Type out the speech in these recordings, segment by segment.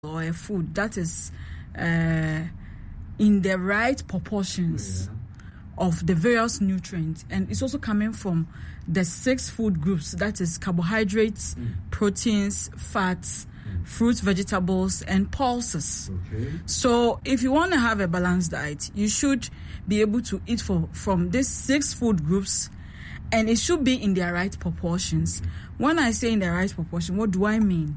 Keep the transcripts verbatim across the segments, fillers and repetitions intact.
or a food that is uh, in the right proportions yeah. of the various nutrients, and it's also coming from the six food groups, that is carbohydrates, mm. proteins, fats, mm. fruits, vegetables, and pulses. Okay. So if you want to have a balanced diet, you should be able to eat for, from these six food groups, and it should be in their right proportions. Okay. When I say in the right proportion, what do I mean?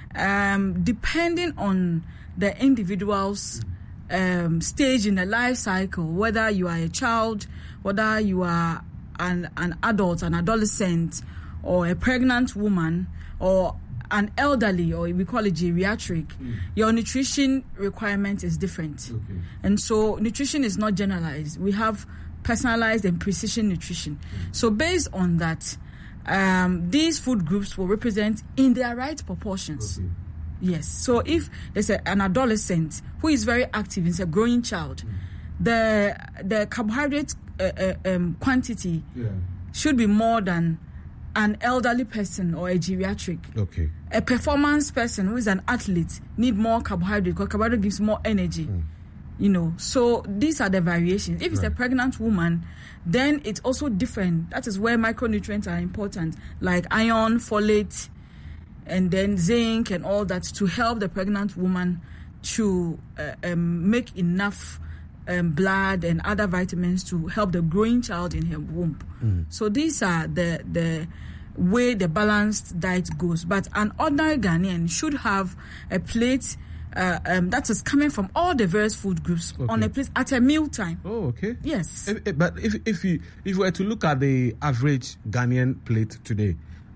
Um, depending on the individual's um, stage in the life cycle, whether you are a child, whether you are an, an adult, an adolescent, or a pregnant woman, or an elderly, or we call it geriatric, mm. your nutrition requirement is different. Okay. And so nutrition is not generalized. We have personalized and precision nutrition. Mm. So based on that, Um, these food groups will represent in their right proportions. Okay. Yes. So if there's a, an adolescent who is very active, is a growing child, mm. the the carbohydrate uh, uh, um, quantity yeah. should be more than an elderly person or a geriatric. Okay. A performance person who is an athlete need more carbohydrate because carbohydrate gives more energy. Mm. You know, so these are the variations. If it's right. a pregnant woman, then it's also different. That is where micronutrients are important, like iron, folate, and then zinc and all that, to help the pregnant woman to uh, um, make enough um, blood and other vitamins to help the growing child in her womb. Mm. So these are the the way the balanced diet goes. But an ordinary Ghanaian should have a plate Uh, um, that is coming from all the various food groups okay. on a plate at a meal time. Oh, okay. Yes. If, if, but if if you if we were to look at the average Ghanaian plate today,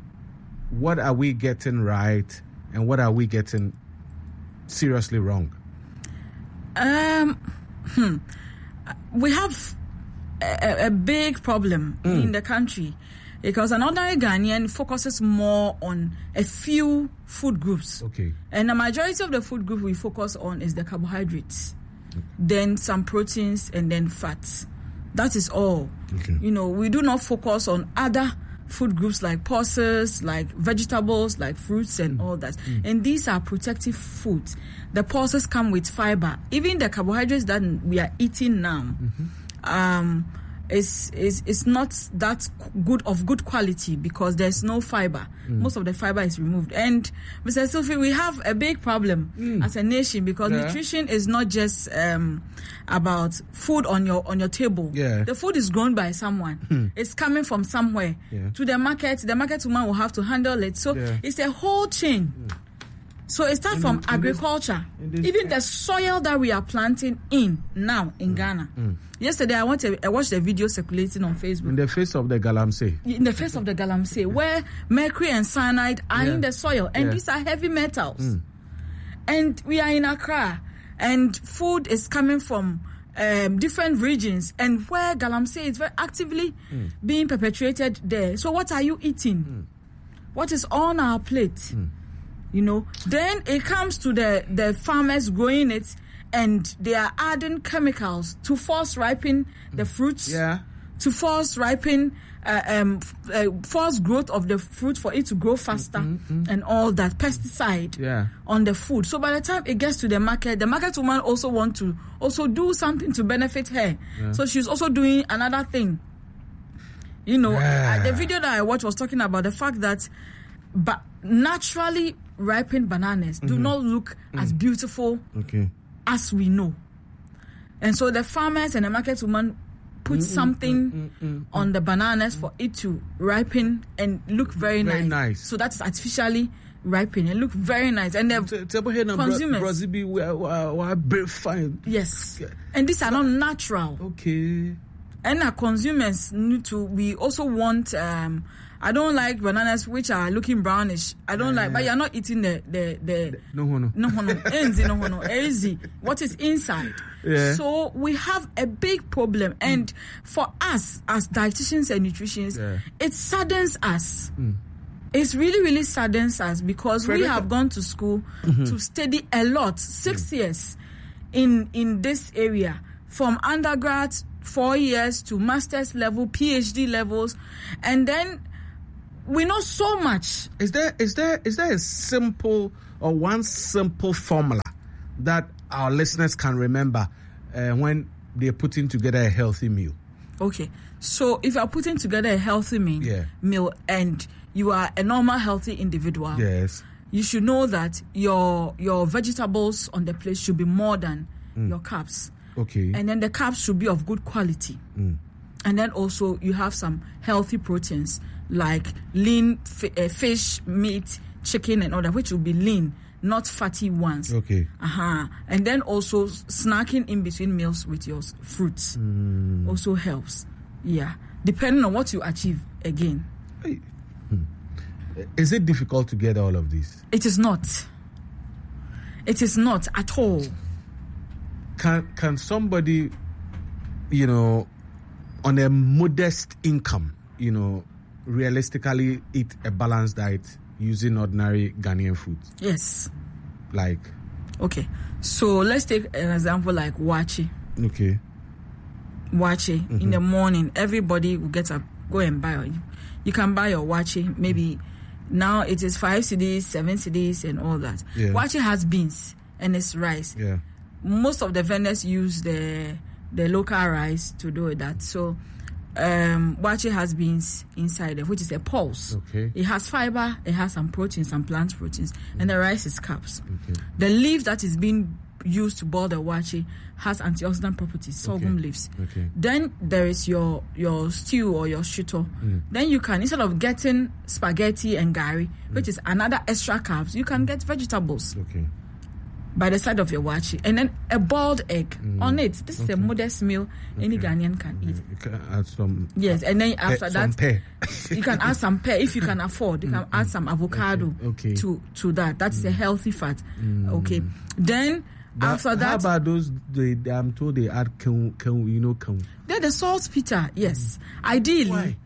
what are we getting right and what are we getting seriously wrong? Um, hmm. we have a, a big problem mm. in the country, because an ordinary Ghanaian focuses more on a few food groups. Okay. And the majority of the food group we focus on is the carbohydrates, okay. then some proteins, and then fats. That is all. Okay. You know, we do not focus on other food groups like pulses, like vegetables, like fruits, and mm. all that. Mm. And these are protective foods. The pulses come with fiber. Even the carbohydrates that we are eating now, mm-hmm. um, Is is is not that good of good quality because there's no fiber. Mm. Most of the fiber is removed. And Mister Sophie, we have a big problem mm. as a nation, because yeah. nutrition is not just um, about food on your on your table. Yeah. The food is grown by someone. Mm. It's coming from somewhere yeah. to the market. The market woman will have to handle it. So yeah. it's a whole chain. Mm. So it starts in, from in agriculture. This, this, Even the soil that we are planting in now in mm, Ghana. Mm. Yesterday, I went to, I watched a video circulating on Facebook. In the face of the galamsey. In the face of the galamsey, where mercury and cyanide are yeah. in the soil. And yeah. these are heavy metals. Mm. And we are in Accra. And food is coming from um, different regions. And where galamsey is very actively mm. being perpetuated there. So what are you eating? Mm. What is on our plate? Mm. You know, then it comes to the, the farmers growing it, and they are adding chemicals to force ripen the fruits, yeah. to force ripen, uh, um, uh, force growth of the fruit for it to grow faster, mm-hmm. and all that pesticide yeah. on the food. So by the time it gets to the market, the market woman also want to also do something to benefit her. Yeah. So she's also doing another thing. You know, yeah. uh, the video that I watched was talking about the fact that, but naturally ripened bananas mm-hmm. do not look mm. as beautiful okay. as we know. And so the farmers and the market woman put mm-mm, something mm-mm, mm-mm, on the bananas mm. for it to ripen and look very, very nice. nice. So that's artificially ripened and look very nice. And the consumers... Yes. And these are not natural. Okay. And our consumers need to... We also want... Um, I don't like bananas which are looking brownish. I don't yeah. like, but you're not eating the the the no no no no enzi no no easy. What is inside? Yeah. So we have a big problem, mm. and for us as dietitians and nutritionists, yeah. it saddens us. Mm. It's really really saddens us because Frederica. we have gone to school mm-hmm. to study a lot, six mm. years in in this area, from undergrad four years to master's level, PhD levels, and then we know so much. Is there is there is there a simple or one simple formula that our listeners can remember uh, when they're putting together a healthy meal? Okay, so if you're putting together a healthy meal, yeah. meal and you are a normal healthy individual, yes, you should know that your your vegetables on the plate should be more than mm. your carbs. Okay. And then the carbs should be of good quality. Mm. And then also you have some healthy proteins like lean f- uh, fish, meat, chicken and all that, which will be lean, not fatty ones. Okay. Uh-huh. And then also snacking in between meals with your fruits mm. also helps. Yeah. Depending on what you achieve again. Hey. Hmm. Is it difficult to get all of these? It is not. It is not at all. Can can somebody, you know, on a modest income, you know, realistically eat a balanced diet using ordinary Ghanaian food? Yes. Like? Okay. So let's take an example like waakye. Okay. Waakye. Mm-hmm. In the morning, everybody will get up, go and buy. You can buy your waakye. Maybe now it is five cedis, seven cedis, and all that. Yeah. Waakye has beans and it's rice. Yeah. Most of the vendors use the the local rice to do that. So um waakye has beans inside it, which is a pulse. Okay. It has fiber, it has some proteins, some plant proteins, mm. and the rice is carbs. Okay. The leaf that is being used to boil the waakye has antioxidant properties, sorghum okay. leaves. Okay. Then there is your your stew or your shito. Mm. Then you can, instead of getting spaghetti and gari, mm. which is another extra carbs, you can get vegetables. Okay. By the side of your waakye, and then a boiled egg mm. on it. This okay. is a modest meal okay. any Ghanaian can eat. You can add some. Yes, and then after uh, that, some pear. you can add some pear if you can afford. You can mm. add some avocado okay. Okay. to to that. That is mm. a healthy fat. Mm. Okay, then but after that, how about those? They, I'm told they add can, can you know can. Then the saltpeter. Yes, mm. ideally. Why?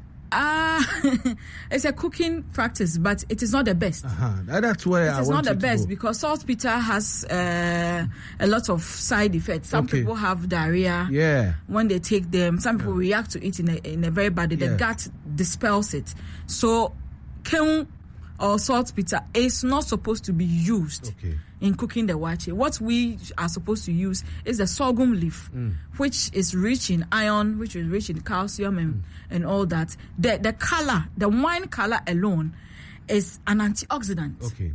Ah, uh, it's a cooking practice, but it is not the best. Uh-huh. That's why it I is want not the to best go. because saltpeter has uh, a lot of side effects. Some okay. people have diarrhea. Yeah. When they take them, some people yeah. react to it in a in a very bad way. The yeah. gut dispels it. So, keun or saltpeter is not supposed to be used okay. in cooking the waakye. What we are supposed to use is the sorghum leaf, mm. which is rich in iron, which is rich in calcium and, mm. and all that. The the color, the wine color alone is an antioxidant okay.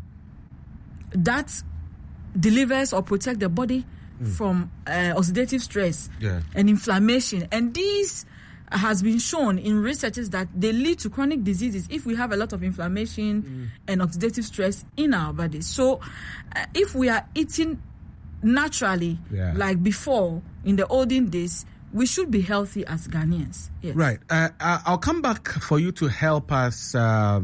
that delivers or protects the body mm. from uh, oxidative stress yeah. and inflammation. And these has been shown in researches that they lead to chronic diseases if we have a lot of inflammation mm. and oxidative stress in our body. So uh, if we are eating naturally yeah. like before in the olden days, we should be healthy as Ghanaians. Yes. Right. Uh, I'll come back for you to help us uh,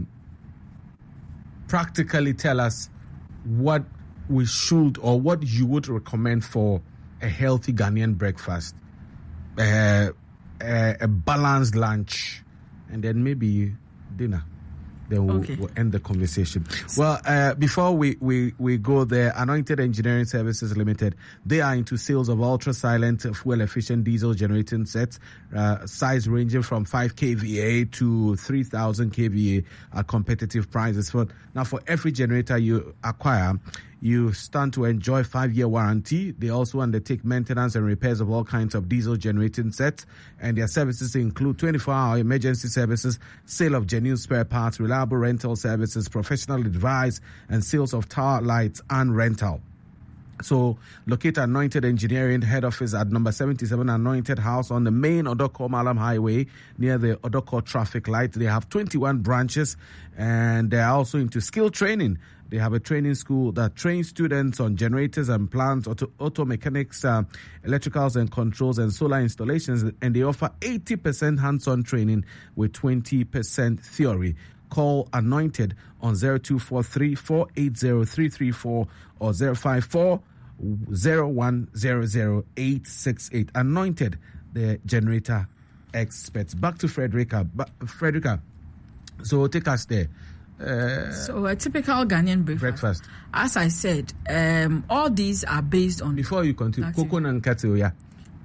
practically tell us what we should or what you would recommend for a healthy Ghanaian breakfast. Uh, A, a balanced lunch, and then maybe dinner. Then we'll, okay. we'll end the conversation. Well, uh, before we, we, we go there, Anointed Engineering Services Limited, they are into sales of ultra-silent, fuel-efficient diesel generating sets, uh, size ranging from five K V A to three thousand K V A at competitive prices. For, now, for every generator you acquire, you stand to enjoy five-year warranty. They also undertake maintenance and repairs of all kinds of diesel generating sets, and their services include twenty-four hour emergency services, sale of genuine spare parts, reliable rental services, professional advice, and sales of tower lights and rental. So locate Anointed Engineering head office at number seventy-seven Anointed House on the main Odoko Malam Highway near the Odoko traffic light. They have twenty-one branches, and they are also into skill training. They have a training school that trains students on generators and plants, auto, auto mechanics, uh, electricals and controls, and solar installations. And they offer eighty percent hands-on training with twenty percent theory. Call Anointed on zero two four three, four eight zero, three three four or zero five four, zero one zero zero, eight six eight. Anointed, the generator experts. Back to Frederica. Ba- Frederica, so take us there. Uh, so a typical Ghanaian breakfast. breakfast. As I said, um, all these are based on. Before you continue, cocoa and cattle, yeah.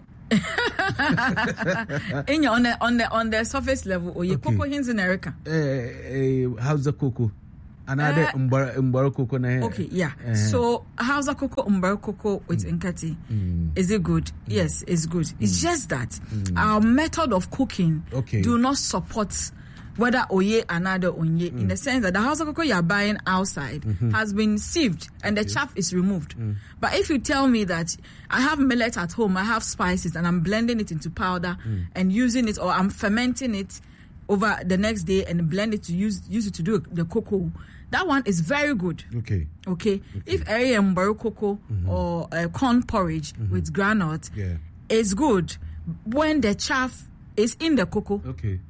in your, on the on the on the surface level, or your okay. cocoa hints in Erica. Uh, uh, how's the cocoa? Another uh, umbar umbar cocoa. Okay, yeah. Uh, so how's a cocoa umbar cocoa with mm. Nkati? Mm. Is it good? Mm. Yes, it's good. Mm. It's just that mm. our method of cooking okay. do not support whether oye another onye mm. in the sense that the house of cocoa you're buying outside mm-hmm. has been sieved and the chaff is removed. Mm. But if you tell me that I have millet at home, I have spices and I'm blending it into powder mm. and using it, or I'm fermenting it over the next day and blend it to use use it to do the cocoa, that one is very good. Okay. Okay. okay. If area mbaro cocoa mm-hmm. or uh, corn porridge mm-hmm. with granite yeah. is good when the chaff is in the cocoa. Okay.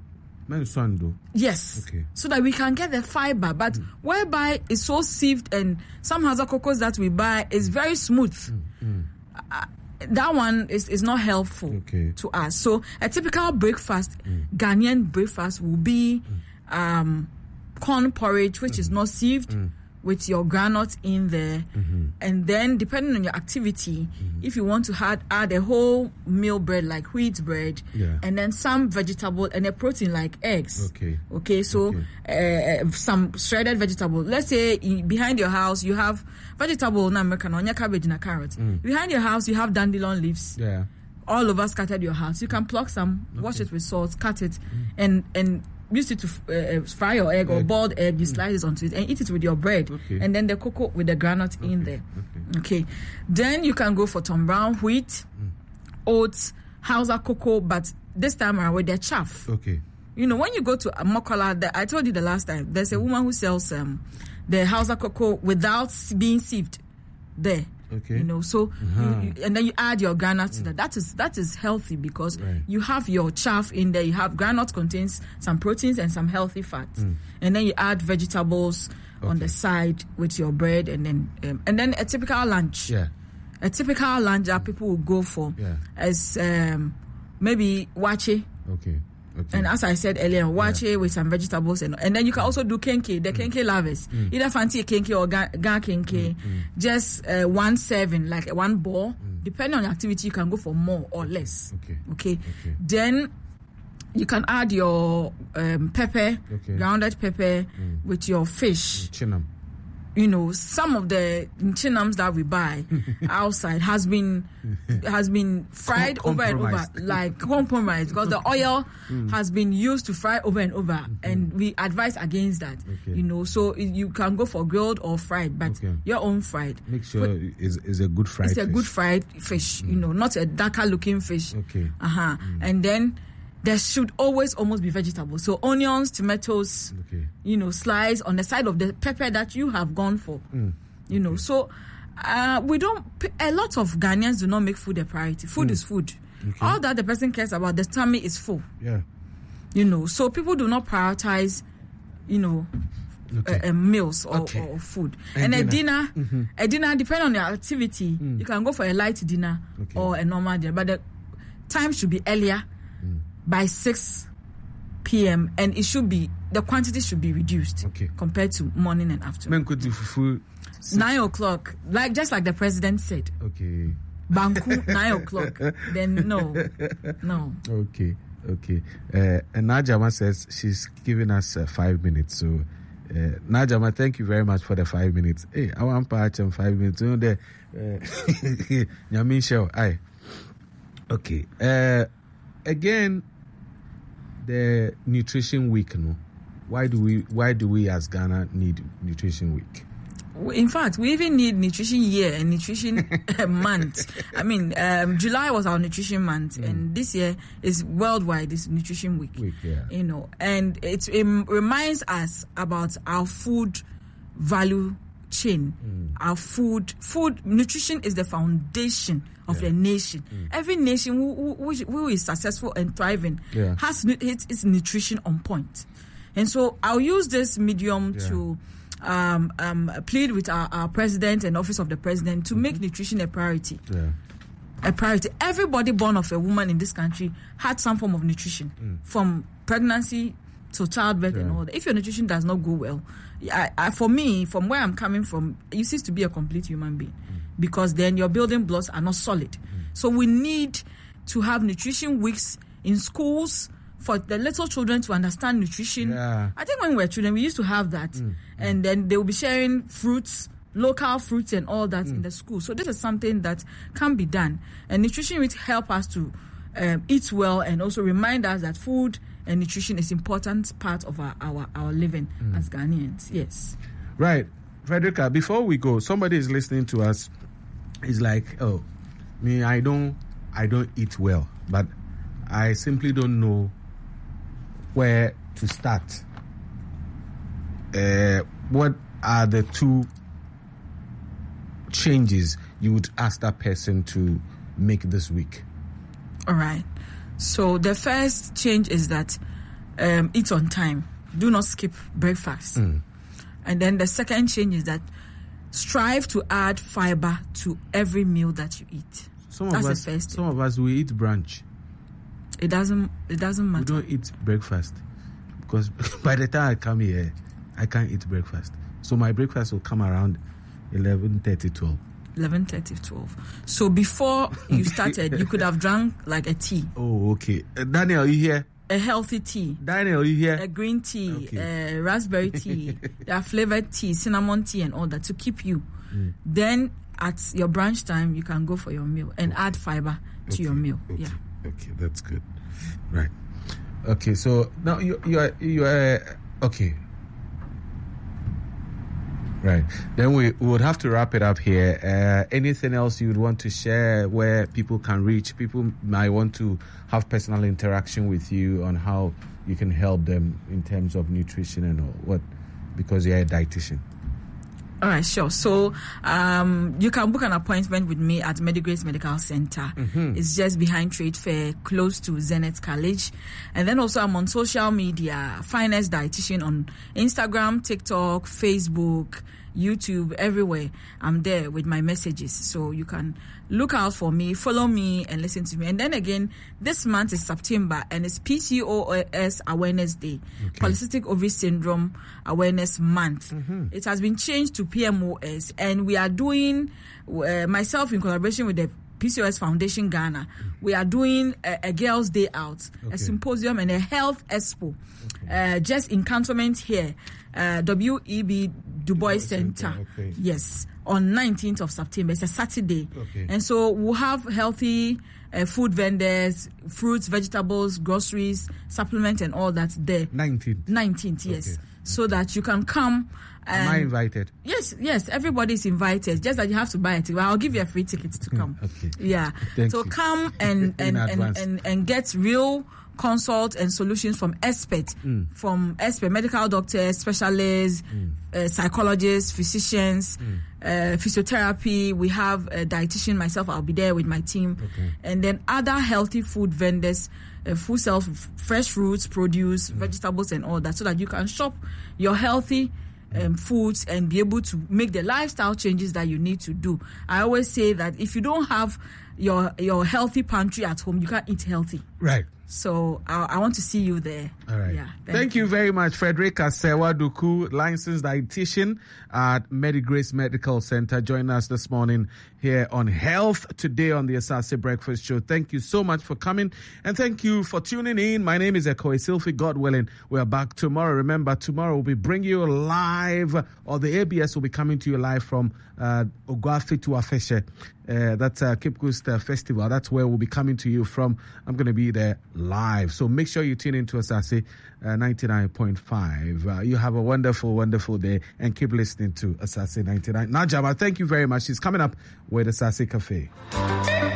Yes. Okay. So that we can get the fiber, but mm. whereby it's so sieved and some Hausa cocos that we buy is very smooth. Mm. Mm. Uh, that one is, is not helpful okay. to us. So a typical breakfast, mm. Ghanaian breakfast will be mm. um, corn porridge, which mm. is not sieved, mm. with your granite in there. Mm-hmm. And then depending on your activity, mm-hmm. if you want to add, add a whole meal bread like wheat bread, yeah. and then some vegetable and a protein like eggs. Okay. Okay, so okay. Uh, some shredded vegetable. Let's say in, behind your house you have vegetable, na American, on your cabbage and a carrot. Mm. Behind your house you have dandelion leaves. Yeah. All over scattered your house. You can pluck some, okay. wash it with salt, cut it, mm. and and use it to uh, fry your egg, egg or boiled egg. You mm. slice it onto it and eat it with your bread, okay. and then the cocoa with the granite okay. in there. Okay. okay. Then you can go for Tom Brown wheat, mm. oats, Hausa cocoa, but this time around with the chaff. Okay. You know, when you go to Mokola, the, I told you the last time, there's a woman who sells um, the Hausa cocoa without being sieved there. Okay. You know, so uh-huh. you, you, and then you add your granite to mm. that. That is that is healthy because right. you have your chaff in there. You have granite contains some proteins and some healthy fats, mm. and then you add vegetables okay. on the side with your bread, and then um, and then a typical lunch. Yeah. A typical lunch that people will go for yeah. is um, maybe wache. Okay. Okay. And as I said earlier, wache yeah. with some vegetables, and and then you can also do kenke, the kenke lovers, mm. either fancy kenke or ga, ga kenke, mm. Mm. just uh, one serving, like one ball. Mm. Depending on the activity, you can go for more or less. Okay. Okay. okay. Then you can add your um, pepper, okay. grounded pepper, mm. with your fish. Chinam. You know, some of the chinams that we buy outside has been has been fried Com- over and over, like compromised, because the oil mm. has been used to fry over and over, mm-hmm. and we advise against that. Okay. You know, so you can go for grilled or fried, but okay. your own fried. Make sure it's, it's a good fried. It's a fish. good fried fish. Mm. You know, not a darker looking fish. Okay. Uh huh. Mm. And then there should always almost be vegetables. So onions, tomatoes, okay. you know, slice on the side of the pepper that you have gone for. Mm. You know, okay. so uh, we don't, a lot of Ghanaians do not make food a priority. Food mm. is food. Okay. All that the person cares about, the tummy is full. Yeah. You know, so people do not prioritize, you know, okay. uh, uh, meals or, okay. or food. And, and dinner. a dinner, mm-hmm. a dinner, depending on your activity, mm. you can go for a light dinner okay. or a normal dinner. But the time should be earlier. Mm. By six p.m. and it should be, the quantity should be reduced okay. compared to morning and afternoon. Men could do fufu nine o'clock, like just like the president said. Okay. Banku nine o'clock. Then no, no. Okay, okay. Uh, and Najama says she's giving us uh, five minutes. So, uh, Najama, thank you very much for the five minutes. Hey, I want patch and five minutes. You know the Yamin show. Aye. Okay. Uh, again. The nutrition week, no. Why do we? Why do we as Ghana need nutrition week? In fact, we even need nutrition year and nutrition month. I mean, um, July was our nutrition month, mm. and this year is worldwide. This nutrition week. Week, yeah. You know, and it, it reminds us about our food value chain. Mm. Our food, food nutrition is the foundation of yeah. the nation. Mm. Every nation who, who, who is successful and thriving yeah. has its, its nutrition on point. And so I'll use this medium yeah. to um, um, plead with our, our president and office of the president to mm-hmm. make nutrition a priority. Yeah. A priority. Everybody born of a woman in this country had some form of nutrition, mm. from pregnancy to childbirth yeah. and all that. If your nutrition does not go well, I, I, for me, from where I'm coming from, you cease to be a complete human being. Mm. Because then your building blocks are not solid. Mm. So we need to have nutrition weeks in schools, for the little children to understand nutrition. Yeah. I think when we were children, we used to have that. Mm. And then they will be sharing fruits, local fruits and all that mm. in the school. So this is something that can be done. And nutrition will help us to um, eat well and also remind us that food and nutrition is important part of our, our, our living mm. as Ghanaians. Yes. Right. Frederica, before we go, somebody is listening to us. Is like, oh, me, I don't, I don't eat well, but I simply don't know where to start. Uh, what are the two changes you would ask that person to make this week? All right. So the first change is that um, eat on time. Do not skip breakfast. Mm. And then the second change is that strive to add fiber to every meal that you eat. Some That's of us, the first some of us, we eat brunch. It doesn't. It doesn't matter. We don't eat breakfast because by the time I come here, I can't eat breakfast. So my breakfast will come around eleven thirty, twelve. eleven thirty, twelve. So before you started, you could have drunk like a tea. Oh, okay. Uh, Daniel, you here? A healthy tea. Daniel, you here? A green tea, okay. a raspberry tea, there are flavored tea, cinnamon tea and all that to keep you. Mm. Then at your brunch time, you can go for your meal and okay. add fiber to okay. your meal. Okay. Yeah. Okay, that's good. Right. Okay, so now you you are you are okay. Right. Then we, we would have to wrap it up here. Uh, anything else you would want to share where people can reach? People might want to have personal interaction with you on how you can help them in terms of nutrition and all, what, because you're a dietitian. All right, sure. So um, you can book an appointment with me at Medigrace Medical Center. Mm-hmm. It's just behind Trade Fair, close to Zenith College. And then also I'm on social media, Finest Dietitian on Instagram, TikTok, Facebook, YouTube, everywhere. I'm there with my messages. So you can look out for me, follow me, and listen to me. And then again, this month is September, and it's P C O S Awareness Day, okay. Polycystic Ovary Syndrome Awareness Month. Mm-hmm. It has been changed to P M O S, and we are doing, uh, myself in collaboration with the P C O S Foundation Ghana, we are doing a, a Girls' Day Out, okay. a symposium and a health expo, okay. uh, just in cantonment here, uh, W E B Du Bois Center. Center. Okay. Yes, on nineteenth of September. It's a Saturday. Okay. And so we'll have healthy uh, food vendors, fruits, vegetables, groceries, supplements, and all that there. nineteenth. nineteenth, yes. Okay. So that you can come. Am I invited? Yes, yes. Everybody's invited. Just that you have to buy a ticket. Well, I'll give you a free ticket to come. Okay. Yeah. Thank so you. come and and, and, and and get real consult and solutions from experts, mm. from expert medical doctors, specialists, mm. uh, psychologists, physicians, mm. uh, physiotherapy. We have a dietitian. Myself, I'll be there with my team, okay. and then other healthy food vendors. Uh, food sell fresh fruits, produce, mm. vegetables, and all that, so that you can shop your healthy um, foods and be able to make the lifestyle changes that you need to do. I always say that if you don't have your your healthy pantry at home, you can't eat healthy. Right. So I, I want to see you there. All right. Yeah. Thank, thank you. you very much, Frederica Sewa Duku, licensed dietitian at Medigrace Medical Center. Join us this morning here on Health Today on the Asase Breakfast Show. Thank you so much for coming, and thank you for tuning in. My name is Ekoe Silfi. God willing, we are back tomorrow. Remember, tomorrow we'll be bringing you live, or the A B S will be coming to you live from uh, Ogwafi to Afeshe. Uh, that's uh, Cape Coast uh, Festival. That's where we'll be coming to you from. I'm going to be there live. So make sure you tune into Asase uh, ninety-nine point five. Uh, you have a wonderful, wonderful day, and keep listening to Asase ninety-nine. Najaba, thank you very much. She's coming up with Asase Cafe.